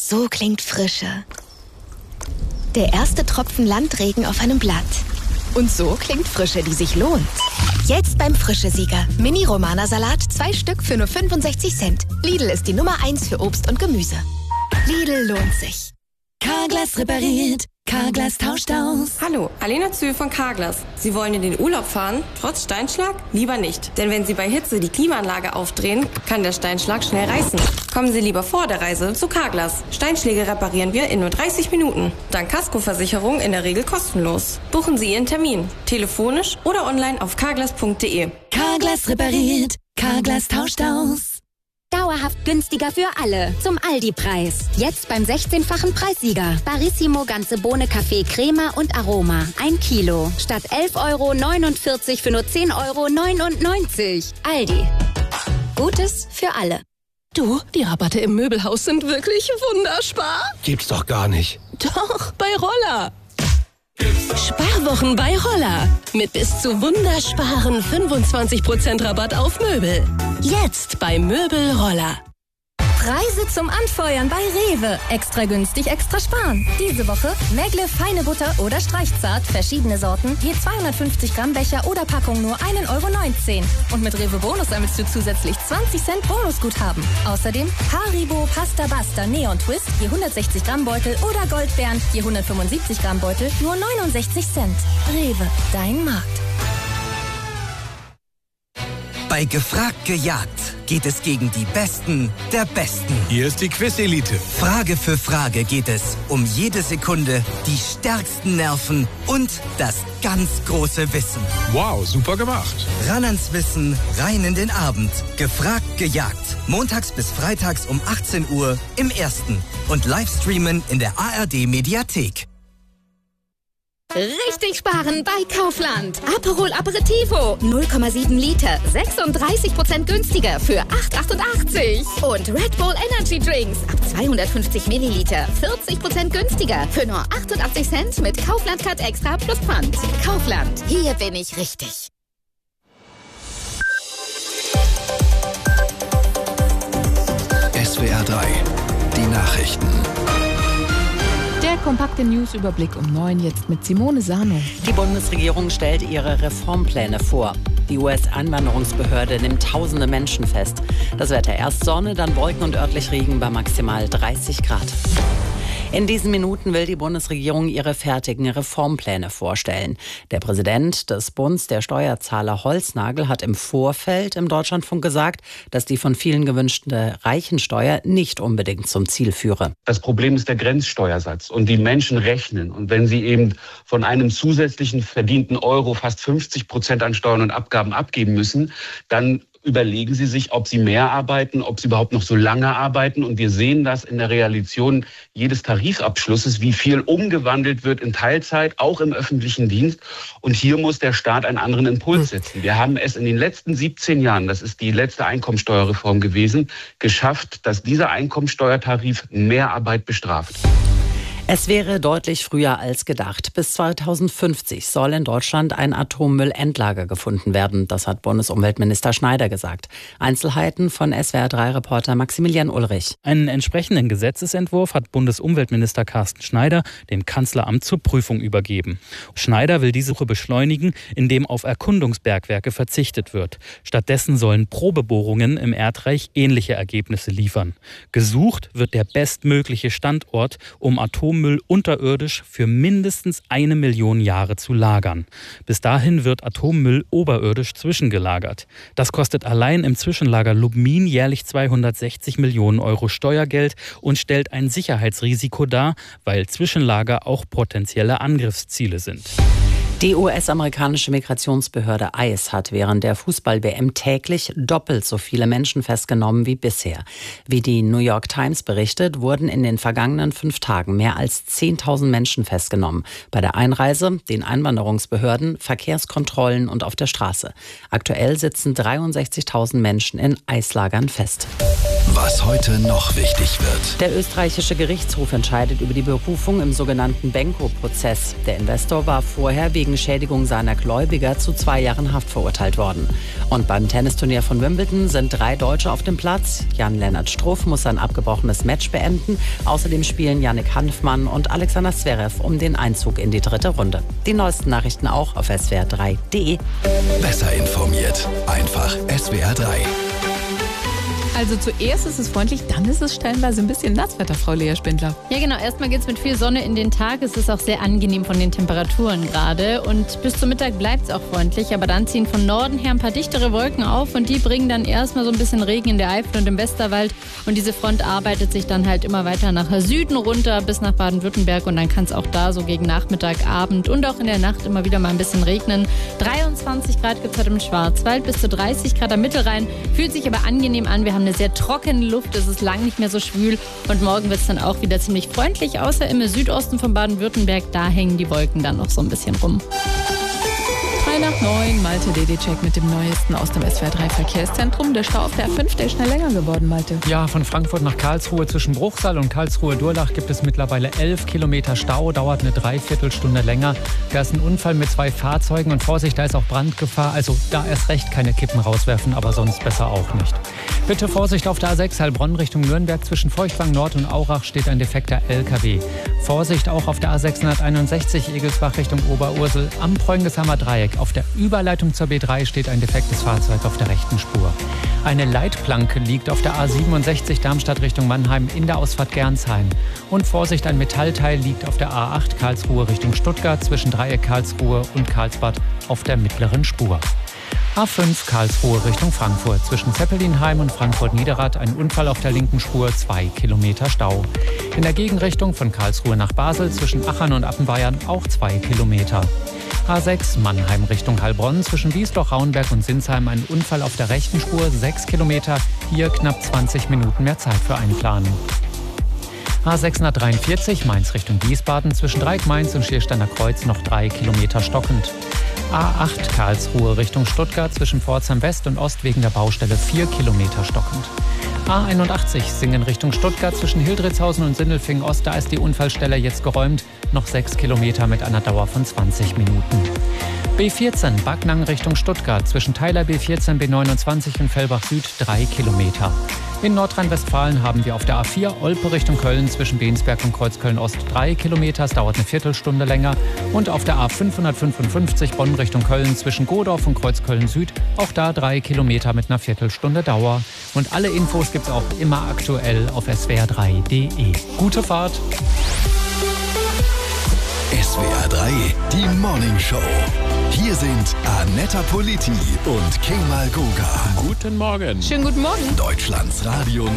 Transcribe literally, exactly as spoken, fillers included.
So klingt Frische. Der erste Tropfen Landregen auf einem Blatt. Und so klingt Frische, die sich lohnt. Jetzt beim Frische-Sieger. Mini-Romana-Salat, zwei Stück für nur fünfundsechzig Cent. Lidl ist die Nummer eins für Obst und Gemüse. Lidl lohnt sich. Carglass repariert. Carglass tauscht aus. Hallo, Alena Zühl von Carglass. Sie wollen in den Urlaub fahren, trotz Steinschlag? Lieber nicht. Denn wenn Sie bei Hitze die Klimaanlage aufdrehen, kann der Steinschlag schnell reißen. Kommen Sie lieber vor der Reise zu Carglass. Steinschläge reparieren wir in nur dreißig Minuten. Dank Kaskoversicherung in der Regel kostenlos. Buchen Sie Ihren Termin. Telefonisch oder online auf carglass punkt de. Carglass repariert. Carglass tauscht aus. Dauerhaft günstiger für alle. Zum Aldi-Preis. Jetzt beim sechzehnfachen Preissieger. Barissimo ganze Bohne Kaffee Crema und Aroma. Ein Kilo. Statt elf Euro neunundvierzig für nur zehn Euro neunundneunzig. Aldi. Gutes für alle. Du, die Rabatte im Möbelhaus sind wirklich wunderspar. Gibt's doch gar nicht. Doch, bei Roller. Sparwochen bei Roller. Mit bis zu wundersparen fünfundzwanzig Prozent Rabatt auf Möbel. Jetzt bei Möbel Roller. Preise zum Anfeuern bei Rewe. Extra günstig, extra sparen. Diese Woche Mägle, feine Butter oder Streichzart, verschiedene Sorten, je zweihundertfünfzig Gramm Becher oder Packung nur ein Euro neunzehn. Und mit Rewe Bonus sammelst du zusätzlich zwanzig Cent Bonusguthaben. Außerdem Haribo, Pasta Basta, Neon Twist, je hundertsechzig Gramm Beutel oder Goldbeeren, je hundertfünfundsiebzig Gramm Beutel, nur neunundsechzig Cent. Rewe, dein Markt. Bei Gefragt gejagt geht es gegen die Besten der Besten. Hier ist die Quiz-Elite. Frage für Frage geht es um jede Sekunde, die stärksten Nerven und das ganz große Wissen. Wow, super gemacht. Ran ans Wissen, rein in den Abend. Gefragt gejagt. Montags bis freitags um achtzehn Uhr im Ersten. Und Livestreamen in der A R D-Mediathek. Richtig sparen bei Kaufland. Aperol Aperitivo, null Komma sieben Liter, sechsunddreißig Prozent günstiger für acht achtundachtzig. Und Red Bull Energy Drinks ab zweihundertfünfzig Milliliter, vierzig Prozent günstiger für nur achtundachtzig Cent mit Kaufland Card Extra plus Pfand. Kaufland, hier bin ich richtig. S W R drei, die Nachrichten. Der kompakte Newsüberblick um neun, jetzt mit Simone Sano. Die Bundesregierung stellt ihre Reformpläne vor. Die U S-Einwanderungsbehörde nimmt tausende Menschen fest. Das Wetter erst Sonne, dann Wolken und örtlich Regen bei maximal dreißig Grad. In diesen Minuten will die Bundesregierung ihre fertigen Reformpläne vorstellen. Der Präsident des Bunds der Steuerzahler Holznagel hat im Vorfeld im Deutschlandfunk gesagt, dass die von vielen gewünschte Reichensteuer nicht unbedingt zum Ziel führe. Das Problem ist der Grenzsteuersatz und die Menschen rechnen. Und wenn sie eben von einem zusätzlichen verdienten Euro fast fünfzig Prozent an Steuern und Abgaben abgeben müssen, dann überlegen Sie sich, ob Sie mehr arbeiten, ob Sie überhaupt noch so lange arbeiten. Und wir sehen das in der Realisation jedes Tarifabschlusses, wie viel umgewandelt wird in Teilzeit, auch im öffentlichen Dienst. Und hier muss der Staat einen anderen Impuls setzen. Wir haben es in den letzten siebzehn Jahren, das ist die letzte Einkommensteuerreform gewesen, geschafft, dass dieser Einkommensteuertarif mehr Arbeit bestraft. Es wäre deutlich früher als gedacht. Bis zweitausendfünfzig soll in Deutschland ein Atommüllendlager gefunden werden. Das hat Bundesumweltminister Schneider gesagt. Einzelheiten von S W R drei Reporter Maximilian Ulrich. Einen entsprechenden Gesetzesentwurf hat Bundesumweltminister Carsten Schneider dem Kanzleramt zur Prüfung übergeben. Schneider will diese Suche beschleunigen, indem auf Erkundungsbergwerke verzichtet wird. Stattdessen sollen Probebohrungen im Erdreich ähnliche Ergebnisse liefern. Gesucht wird der bestmögliche Standort, um Atommüll Atommüll unterirdisch für mindestens eine Million Jahre zu lagern. Bis dahin wird Atommüll oberirdisch zwischengelagert. Das kostet allein im Zwischenlager Lubmin jährlich zweihundertsechzig Millionen Euro Steuergeld und stellt ein Sicherheitsrisiko dar, weil Zwischenlager auch potenzielle Angriffsziele sind. Die U S-amerikanische Migrationsbehörde ICE hat während der Fußball-W M täglich doppelt so viele Menschen festgenommen wie bisher. Wie die New York Times berichtet, wurden in den vergangenen fünf Tagen mehr als zehntausend Menschen festgenommen. Bei der Einreise, den Einwanderungsbehörden, Verkehrskontrollen und auf der Straße. Aktuell sitzen dreiundsechzigtausend Menschen in ICE-Lagern fest. Was heute noch wichtig wird. Der österreichische Gerichtshof entscheidet über die Berufung im sogenannten Benko-Prozess. Der Investor war vorher wegen Schädigung seiner Gläubiger zu zwei Jahren Haft verurteilt worden. Und beim Tennisturnier von Wimbledon sind drei Deutsche auf dem Platz. Jan-Lennart Struff muss sein abgebrochenes Match beenden. Außerdem spielen Yannick Hanfmann und Alexander Zverev um den Einzug in die dritte Runde. Die neuesten Nachrichten auch auf S W R drei punkt de. Besser informiert. Einfach S W R drei. Also zuerst ist es freundlich, dann ist es stellenweise ein bisschen Nasswetter, Frau Lea Spindler. Ja genau, erstmal geht es mit viel Sonne in den Tag. Es ist auch sehr angenehm von den Temperaturen gerade. Und bis zum Mittag bleibt es auch freundlich. Aber dann ziehen von Norden her ein paar dichtere Wolken auf. Und die bringen dann erstmal so ein bisschen Regen in der Eifel und im Westerwald. Und diese Front arbeitet sich dann halt immer weiter nach Süden runter bis nach Baden-Württemberg. Und dann kann es auch da so gegen Nachmittag, Abend und auch in der Nacht immer wieder mal ein bisschen regnen. dreiundzwanzig Grad gibt es heute im Schwarzwald, bis zu dreißig Grad am Mittelrhein. Fühlt sich aber angenehm an. Wir haben eine sehr trockene Luft, es ist lang nicht mehr so schwül und morgen wird es dann auch wieder ziemlich freundlich, außer im Südosten von Baden-Württemberg, da hängen die Wolken dann noch so ein bisschen rum. drei nach neun, Malte D D-Check mit dem Neuesten aus dem S W R drei Verkehrszentrum. Der Stau auf der A fünf, der ist schnell länger geworden, Malte. Ja, von Frankfurt nach Karlsruhe zwischen Bruchsal und Karlsruhe-Durlach gibt es mittlerweile elf Kilometer Stau, dauert eine Dreiviertelstunde länger. Da ist ein Unfall mit zwei Fahrzeugen und Vorsicht, da ist auch Brandgefahr. Also da erst recht keine Kippen rauswerfen, aber sonst besser auch nicht. Bitte Vorsicht auf der A sechs Heilbronn Richtung Nürnberg. Zwischen Feuchtwang Nord und Aurach steht ein defekter L K W. Vorsicht auch auf der A sechshunderteinundsechzig Egelsbach Richtung Oberursel am Preungesheimer Dreieck. Auf der Überleitung zur B drei steht ein defektes Fahrzeug auf der rechten Spur. Eine Leitplanke liegt auf der A siebenundsechzig Darmstadt Richtung Mannheim in der Ausfahrt Gernsheim. Und Vorsicht, ein Metallteil liegt auf der A acht Karlsruhe Richtung Stuttgart zwischen Dreieck Karlsruhe und Karlsbad auf der mittleren Spur. A fünf Karlsruhe Richtung Frankfurt. Zwischen Zeppelinheim und Frankfurt-Niederrad ein Unfall auf der linken Spur, zwei Kilometer Stau. In der Gegenrichtung von Karlsruhe nach Basel zwischen Achern und Appenbayern auch zwei Kilometer. A sechs Mannheim Richtung Heilbronn. Zwischen Wiesloch, Rauenberg und Sinsheim ein Unfall auf der rechten Spur, sechs Kilometer. Hier knapp zwanzig Minuten mehr Zeit für Einplanen. A sechshundertdreiundvierzig Mainz Richtung Wiesbaden. Zwischen Dreieck-Mainz und Schiersteiner Kreuz noch drei Kilometer stockend. A acht Karlsruhe Richtung Stuttgart zwischen Pforzheim West und Ost wegen der Baustelle vier Kilometer stockend. A einundachtzig Singen Richtung Stuttgart zwischen Hildritzhausen und Sindelfingen Ost, da ist die Unfallstelle jetzt geräumt, noch sechs Kilometer mit einer Dauer von zwanzig Minuten. B vierzehn Backnang Richtung Stuttgart zwischen Theiler B vierzehn, B neunundzwanzig und Fellbach Süd drei Kilometer. In Nordrhein-Westfalen haben wir auf der A vier Olpe Richtung Köln zwischen Bensberg und Kreuzköln-Ost drei Kilometer, es dauert eine Viertelstunde länger. Und auf der A fünfhundertfünfundfünfzig Bonn Richtung Köln zwischen Godorf und Kreuzköln-Süd, auch da drei Kilometer mit einer Viertelstunde Dauer. Und alle Infos gibt's auch immer aktuell auf S W R drei punkt de. Gute Fahrt! S W R drei, die Morning Show. Hier sind Annetta Politi und Kemal Goga. Guten Morgen. Schönen guten Morgen. Deutschlands Radio